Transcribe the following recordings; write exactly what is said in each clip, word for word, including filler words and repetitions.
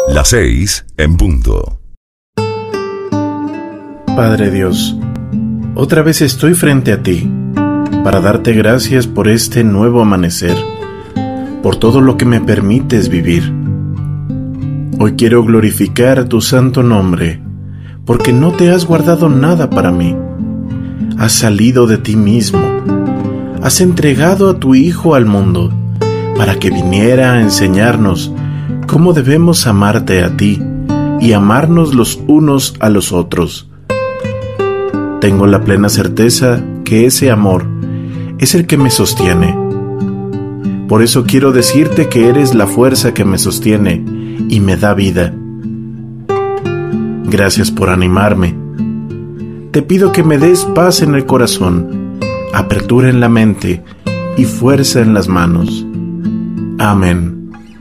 Las seis en punto. Padre Dios, otra vez estoy frente a ti para darte gracias por este nuevo amanecer, por todo lo que me permites vivir. Hoy quiero glorificar tu santo nombre, porque no te has guardado nada para mí. Has salido de ti mismo, has entregado a tu Hijo al mundo, para que viniera a enseñarnos cómo debemos amarte a ti y amarnos los unos a los otros. Tengo la plena certeza que ese amor es el que me sostiene. Por eso quiero decirte que eres la fuerza que me sostiene y me da vida. Gracias por animarme. Te pido que me des paz en el corazón, apertura en la mente y fuerza en las manos. Amén.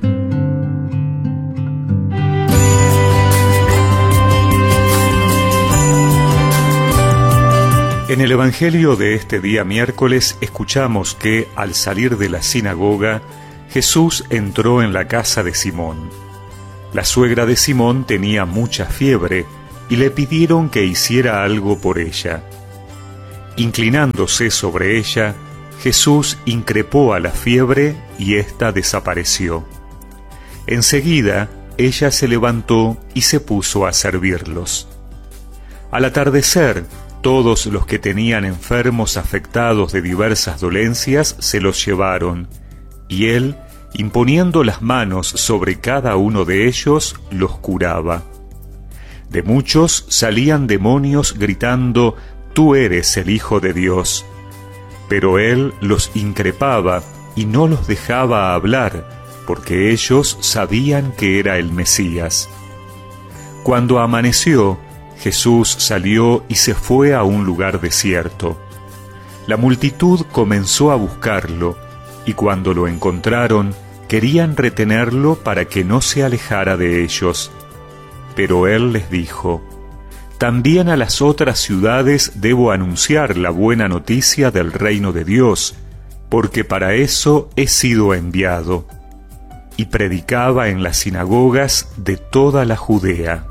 En el Evangelio de este día miércoles escuchamos que, al salir de la sinagoga, Jesús entró en la casa de Simón. La suegra de Simón tenía mucha fiebre y le pidieron que hiciera algo por ella. Inclinándose sobre ella, Jesús increpó a la fiebre y ésta desapareció. Enseguida, ella se levantó y se puso a servirlos. Al atardecer, todos los que tenían enfermos afectados de diversas dolencias se los llevaron, y él, imponiendo las manos sobre cada uno de ellos, los curaba. De muchos salían demonios gritando: «Tú eres el Hijo de Dios». Pero él los increpaba y no los dejaba hablar, porque ellos sabían que era el Mesías. Cuando amaneció, Jesús salió y se fue a un lugar desierto. La multitud comenzó a buscarlo, y cuando lo encontraron, querían retenerlo para que no se alejara de ellos. Pero él les dijo: «También a las otras ciudades debo anunciar la buena noticia del reino de Dios, porque para eso he sido enviado». Y predicaba en las sinagogas de toda la Judea.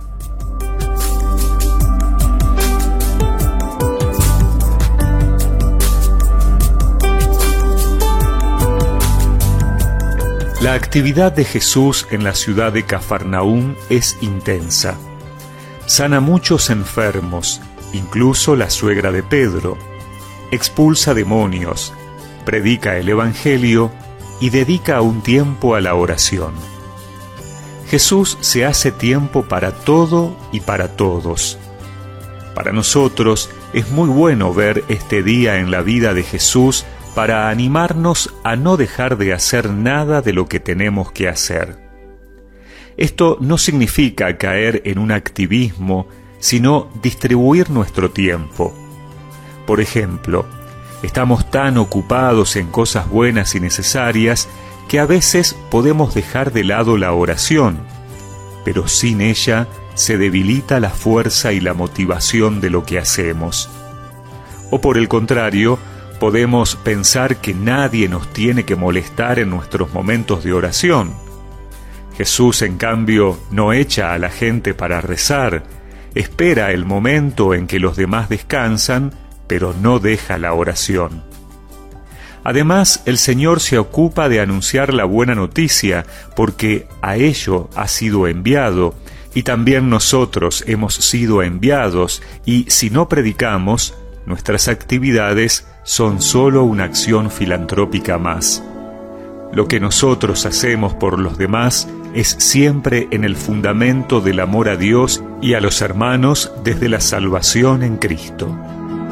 La actividad de Jesús en la ciudad de Cafarnaúm es intensa. Sana muchos enfermos, incluso la suegra de Pedro, expulsa demonios, predica el Evangelio y dedica un tiempo a la oración. Jesús se hace tiempo para todo y para todos. Para nosotros es muy bueno ver este día en la vida de Jesús para animarnos a no dejar de hacer nada de lo que tenemos que hacer. Esto no significa caer en un activismo, sino distribuir nuestro tiempo. Por ejemplo, estamos tan ocupados en cosas buenas y necesarias que a veces podemos dejar de lado la oración, pero sin ella se debilita la fuerza y la motivación de lo que hacemos. O por el contrario, podemos pensar que nadie nos tiene que molestar en nuestros momentos de oración. Jesús, en cambio, no echa a la gente para rezar, espera el momento en que los demás descansan, pero no deja la oración. Además, el Señor se ocupa de anunciar la buena noticia, porque a ello ha sido enviado, y también nosotros hemos sido enviados, y si no predicamos, nuestras actividades son solo una acción filantrópica más. Lo que nosotros hacemos por los demás es siempre en el fundamento del amor a Dios y a los hermanos desde la salvación en Cristo.